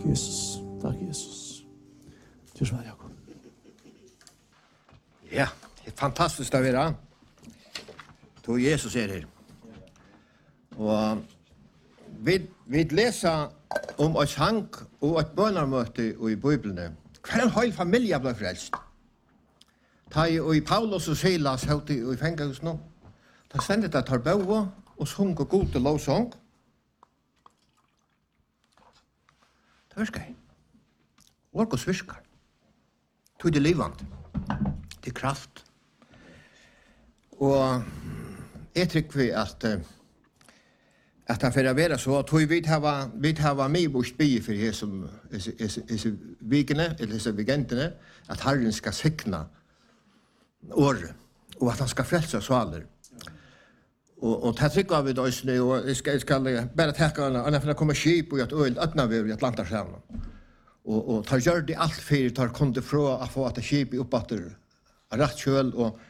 Jesus. Takk, Jesus. Til svar, Jakob. Ja, det er fantastisk å være. To Jesus er her. Og vi leser om et sang og et bønnermøte i Bibelen. Hver en hel familie ble frelst. Ta i Paulus og Silas høyte i fengelsen nå. Da sendte det tar bøve og sung og gode lovsang. Det virker. Orkos virker. Tog det livant. Det er kraft. Og jeg trykker at det for å være så, at vi har mye bort bygge for disse vikene, eller disse vigentene, at Herren skal sikne året, og at han skal frelse svaler. Og det trykker vi da, og jeg skal bare takke han for å komme skip og gjøre øl, øtnaver i Atlanterhavnen. Og tar gjør det alt for, tar kunde fra å få at skip oppatter rett kjøl,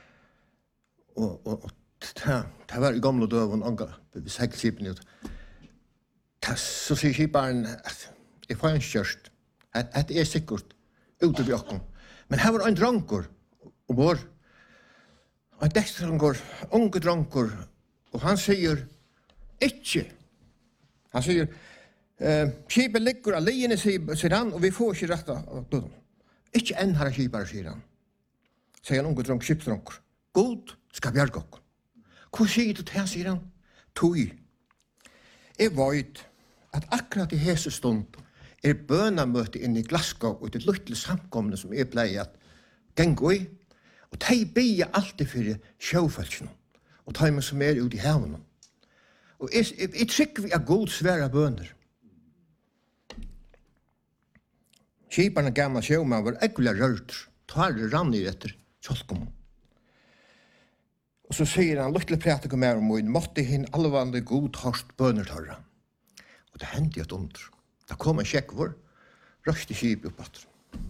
og det var i gamle døven, vi segelskipen ut. Så sier skiparen at jeg får en kjørst, at det er sikkert ute ved okken. Men her var en dranker ombord, en dekstranker, unge dranker, og han sier ikke. Han sier, skipet ligger alene, sier han, og vi får ikke rett av døden. Ikke enn her skipare, sier han. Sier han unge dranker, skipsdranker. God skal bjerge okken. Hvor sier du til han, sier han? Tog. Jeg vet at akkurat i hese stund bønamøte inne i Glasgow og det lille samkomne som jeg pleier at gengå i. Og de bier alltid for sjøfølsene og de som ute i havene. Og jeg trykker vi av god svære bøner. Skiperne gamle sjømann var ekkelig rørt. Tar rann i etter kjolkommen. Og så sier han, lykkelig prater kom med om, måtte hinn allvanlig god hørst bønertørre. Og det hendte et under. Da kom en sjekk vår, røste skip opp at.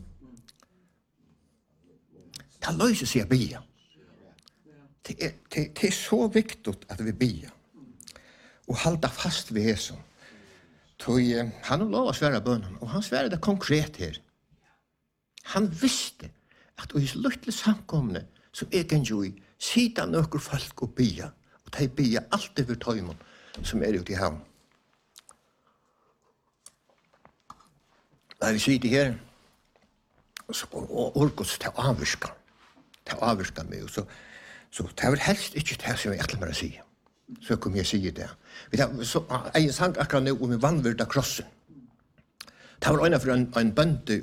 Det løser seg å bia. Det er så viktig at vi bia. Og halda fast ved Jesus. Han har lov å svære bønnen, og han svære det konkret her. Han visste at i lykkelig samkomne, som kan jo i, sida nøkker folk og bia, og de bia alt over tøymon som ute i havn. Da vi sitter her, og orkos til avvirka. Til avvirka meg, så det var helst ikke det som jeg ætler meg å si. Så kom jeg si det. Jeg sang akkurat nå om vannvirda krossen. Det var øyne for en bønte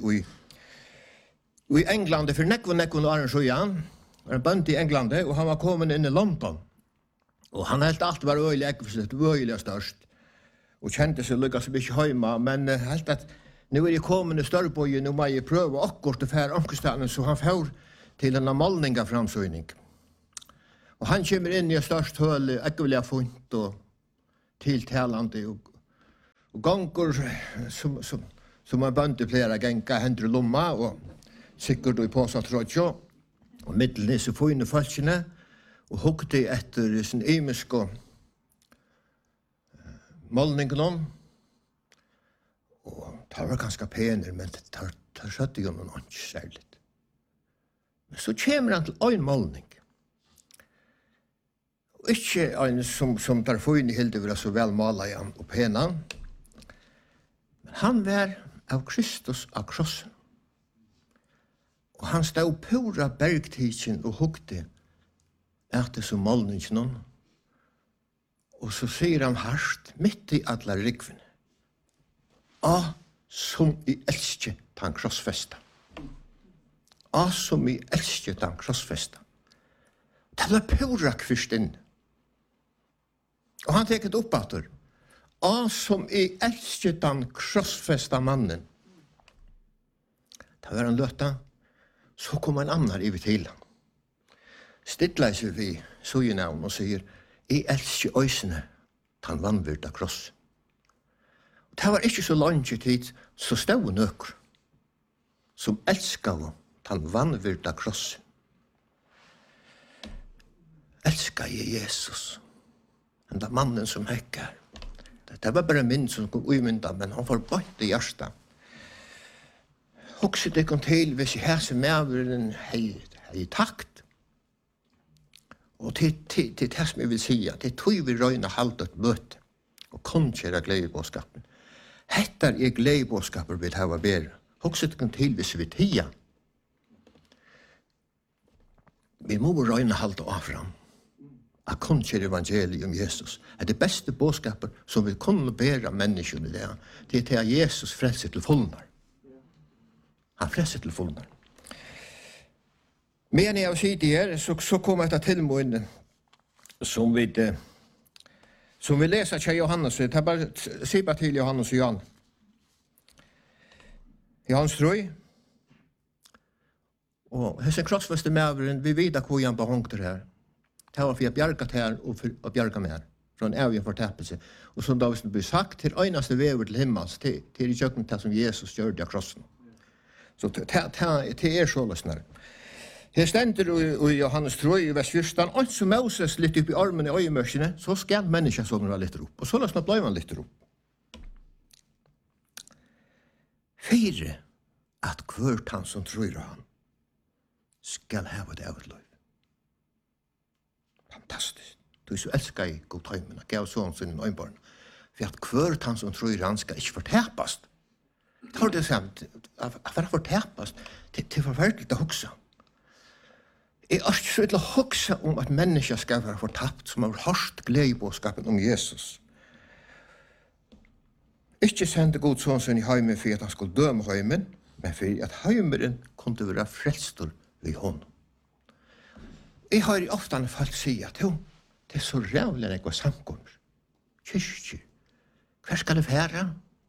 i England, for nekvån åren så igjen, var en bønte i England, og han var kommet inn i London. Og han helt alt var øyelig ekkelsett, øyelig størst. Og kjente seg lykkes ikke hjemme, men helt at nå jeg kommet i Størbøyen, nå må jeg prøve akkurat til færre omkostene, så han får til en målningaframsøgning. Og han kommer inn i størst høle, ekkelig funnet, og tiltalende, og ganger som en bønte flere ganger, hender lomma, og sikkert i påsatt trådjå, og middelen disse fine folkene, og hukte etter sin imiske målningen. Og det var ganske pener, men det skjøtte jo noen ikke særlig. Men så kommer han til en målning. Og ikke en som der fine hilde var så vel malet igjen og pena. Men han var av Kristus av krossen. Og han stod pura bergtidsen og hukte etter som målningen. Og så sier han hardt, midt i alle rikvene. Som i elsker den krossfesta. Som i elsker den krossfesta. Det var pura kvist inn. Og han teker det opp etter. Som i elsker den krossfesta mannen. Det var en løtta. Så kom en annan i til han. Stittler seg vi søgenavn og sier, jeg elsker øysene, han vannvirda kross. Det var ikke så langt tid, så stod nøkker, som elsker han vannvirda kross. Elsker jeg Jesus, den mannen som hekker. Det var bare min som kom umynda, men han får bort i hjertet. Hokset det kom til hvis jeg hæse medveren hei takt. Og til det som jeg vil si, det tog vi røyne halvt et møte, og konnkjære gledebåskapen. Hettar gledebåskaper vil hava bedre. Hokset det kom til hvis vi tia. Vi må røyne halvt av fram. At konnkjære evangeliet om Jesus er det beste båskaper som vi kunne bære menneskene det. Det er til at Jesus frelser til fullnar. Han frelser til fullnar. Men jeg sier det her, så kommer jeg til måneden som vi leser til Johannes. Jeg tar bare si bare til Johannes og Jan. Johannes Trøy. Og hessen krossfeste medveren, vi vet hvor han behångte det her. Det var for jeg bjerget her og for å bjerge med her. Fra en evig fortepelse. Og som da hvis det blir sagt, til øyneste vever til himmels, til i kjøkken til som Jesus gjør det av krossen. Så til så løsner. Her stender i Johannes 3 i vers 14, og som Moses litt opp i armen i øyemørsene, så skal menneskesånene litt opp. Og så løsner ble man litt opp. 4. At hvert han som tror han skal hava det av et løy. Fantastisk. Du så elsker jeg god tøymene, gav sånn sin øynbarn. For at hvert han som tror han skal ikke fortepast. Det var det samt, at for fortepast, til forferdelig å hukse. Jeg er ikke så til å hukse om at mennesker skal være fortapt, som har hørt gledebåskapen om Jesus. Ikke sende god sånn sin i heimen for at han skulle døme heimen, men for at heimeren kunne være frelstor ved hånden. Jeg har ofte folk si at det er så rævlig enn jeg var samkommer. Kyrkje. Hver skal det fære?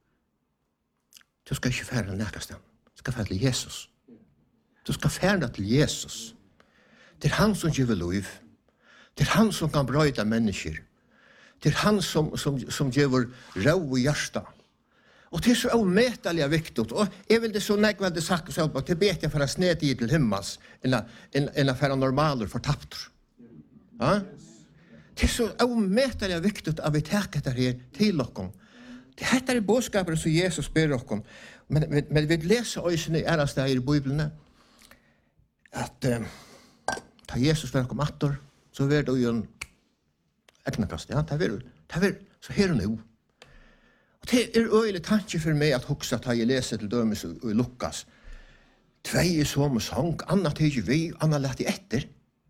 Du skal ikke fære nærkast. Du skal fære til Jesus. Du skal fære til Jesus. Det er han som giver liv. Det er han som kan brøyde mennesker. Det er han som giver rau i hjertet. Og det er så ometelig viktig. Og jeg vil det så nekveldig sagt selv at det vet jeg for å sned i til himmels enn å fære normaler fortapter. Ja? Det er så ometelig viktig at vi taker det her til dere. Det heter i bådskapen som Jesus ber dere. Men vi leser også i ære steder i Bibelen at da Jesus var kom atter, så var det jo en eknekast. Ja, så her og nå. Og det er øyelig tanke for meg at hukse at jeg leser til dømes i Lukas. 2 er som sang, annet er ikke vi, annet lett i etter.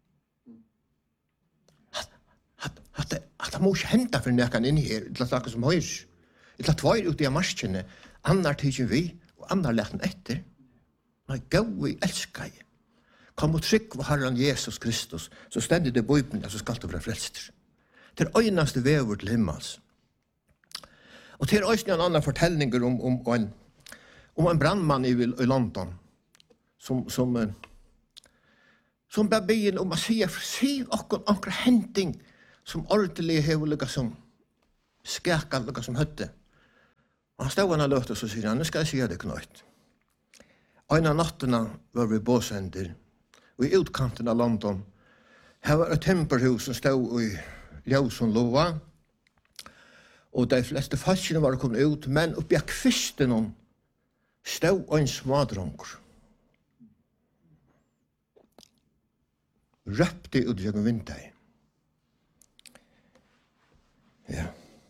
At det må ikke hente for nøkken inn her, til at det som høyres. Til at 2 ute i marskene, annet er ikke vi, og annet lett den etter. Nei, gå i elsker jeg. Kom og trykk på Herren Jesus Kristus, så stendig det Bibelen, så skal du være frelster. Det er øyneste vever til himmels. Og til også en annen fortellinger om en brandmann i London, som ble begynne om å si akkurat henting som ordentlig hever lukket som skækket lukket som høtte. Og han stod han og løfte, og så sier han, nå skal jeg si det knøyt. En av nattene var vi båsender, og i utkanten av London, her var et tempelhus som stod i Ljøsson Lova, og de fleste falskene var kommet ut, men oppi av kvisten stod en smadronker. Røpte ut gjennom vinter. Ja.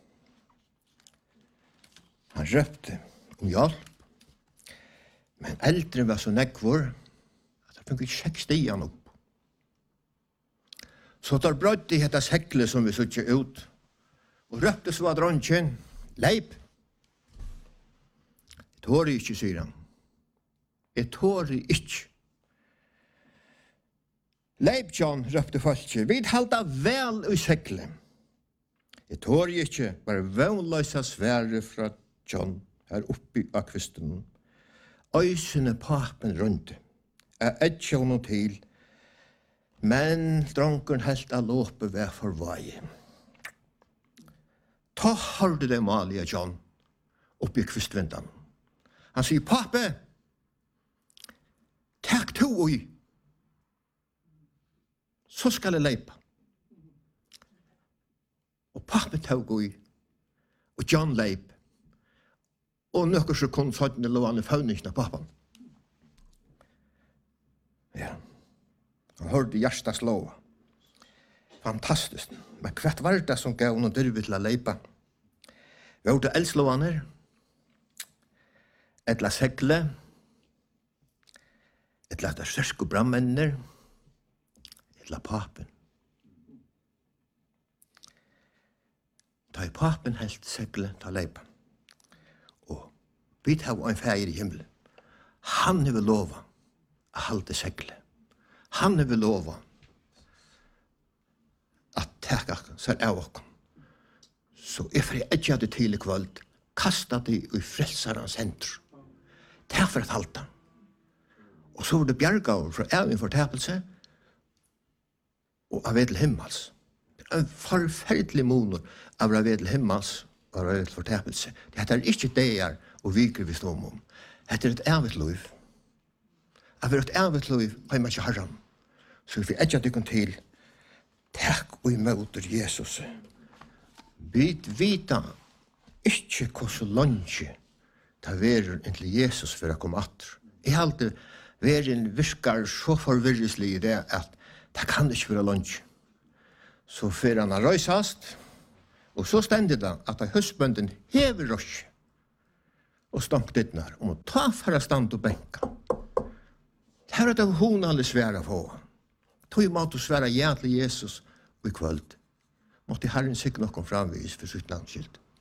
Han røpte om hjelp, men eldre var så nekvår, at han fikk ikke stigen opp. Så der brødde dette seklet som vi søtte ut, og røpte så var dronjen, leip. Jeg tårer ikke, sier han. Jeg tårer ikke. Leip, John, røpte folket, vi halda vel i seklet. Jeg tårer ikke, bare vevnløse svære fra John her oppi av kvisten. Øysene papen rundt. Jeg etter honom til, men dronken helt av låpe ved for vei. Ta hørte det malige John oppi kvistvindan. Han sier, pape, takk to oi, så skal jeg leipa. Og pape tog oi, og John leip, og nøkker så kun sånn lå han i fauningen av papen. hørte hjertet slå. Fantastisk. Men hvert var det som gav noen dyrve til å leipa? Vi har det eldslående, etla segle, etla det størske brammennene, etla papen. Ta i papen helt segle, ta leipa. Og vi tar en feir i himmelen. Han vil lova å halde segle. Han vil lova at teka seg av oss. Så for jeg ikke hadde til i kvöld, kastet det i frelsarens hender. Det for at halta. Og så var det bjergaver fra evig fortapelse og av ved til himmels. Det en forferdelig monor av ved til himmels og av ved til fortapelse. Det er ikke det og viker vi står om. Det er et evig liv. Av et evig liv har man ikke herren. Så vi ikke hadde til takk og imøter Jesus. Vi vita ikke hvordan lunge ta verer inntil Jesus for å komme atter. Jeg har alltid veren virkar så forvirreslig i det at det kan ikke være lunge. Så for han har røysast, og så stendig det at høstbønden hever røsje og stank dittnar om å ta for å stand og benka. Det er det hun alle svære på. Tog måtte svære ja til Jesus og i kvöld. Måtte Herren sikkert noen framvis for sitt navnskyld.